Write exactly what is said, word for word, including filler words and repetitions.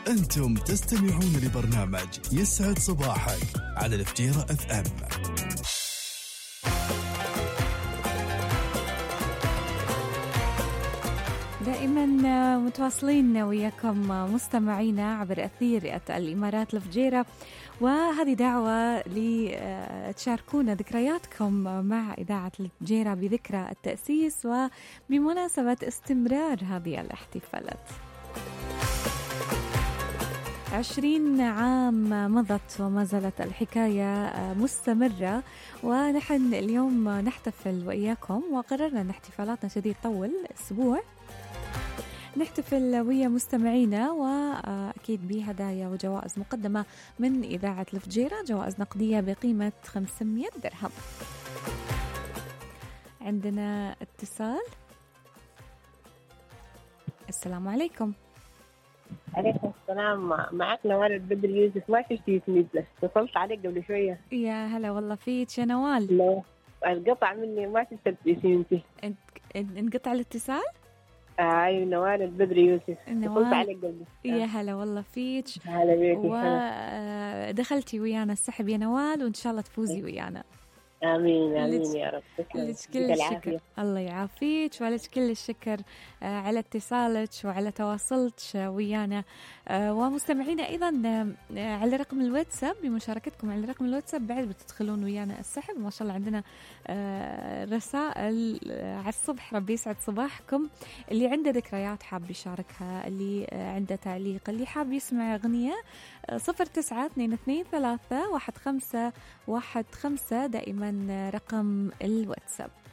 أنتم تستمعون لبرنامج يسعد صباحك على الفجيرة اف ام. دائما متواصلين وياكم مستمعينا عبر أثير الإمارات الفجيرة، وهذه دعوة لتشاركونا ذكرياتكم مع إذاعة الفجيرة بذكرى التأسيس وبمناسبة استمرار هذه الاحتفالات. عشرين عام مضت وما زالت الحكاية مستمرة، ونحن اليوم نحتفل وإياكم، وقررنا أن احتفالاتنا تدي تطول أسبوع. نحتفل ويا مستمعينا وأكيد بهدايا وجوائز مقدمة من إذاعة الفجيرة، جوائز نقدية بقيمة خمسمية درهم. عندنا اتصال. السلام عليكم. عليكم السلام، معك نوال البدر يوسف. ما شفتي نزلة، اتصلت عليك قبل شوية. يا هلا والله فيك يا نوال. لا القطع مني، ما شفت انتي. انقطع الاتصال؟ اي نوال البدر يوسف، اتصلت عليك قبل. يا هلا والله فيك. هلا بيك. ودخلتي ويانا السحب يا نوال، وان شاء الله تفوزي ويانا. آمين آمين يا رب. لك كل الشكر. الله يعافيك، ولك كل الشكر على اتصالك وعلى تواصلك ويانا. ومستمعينا أيضا على رقم الواتساب، بمشاركتكم على رقم الواتساب بعد بتدخلون ويانا السحب. ما شاء الله عندنا رسائل على الصبح. ربي يسعد صباحكم. اللي عنده ذكريات حاب يشاركها، اللي عنده تعليق، اللي حاب يسمع أغنية، صفر تسعة اثنين اثنين ثلاثة واحد خمسة واحد خمسة دائما رقم الواتساب.